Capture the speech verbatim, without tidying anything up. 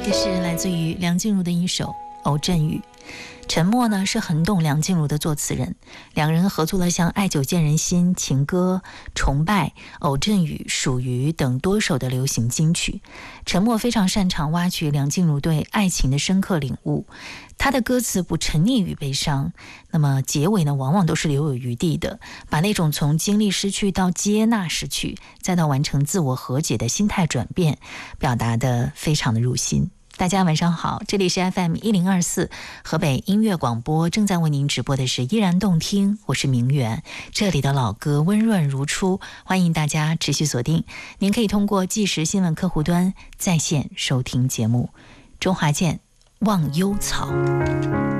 这是来自于梁静茹的一首《偶阵雨》。陈默呢是很懂梁静茹的作词人，两人合作了像《爱久见人心》、《情歌》、《崇拜》、《偶阵雨》、《属于》等多首的流行金曲。陈默非常擅长挖掘梁静茹对爱情的深刻领悟，他的歌词不沉溺于悲伤，那么结尾呢往往都是留有余地的，把那种从经历失去到接纳失去，再到完成自我和解的心态转变，表达得非常的入心。大家晚上好，这里是 F M 一零二四河北音乐广播，正在为您直播的是依然动听，我是明媛，这里的老歌温润如初，欢迎大家持续锁定。您可以通过即时新闻客户端在线收听节目。周华健《忘忧草》。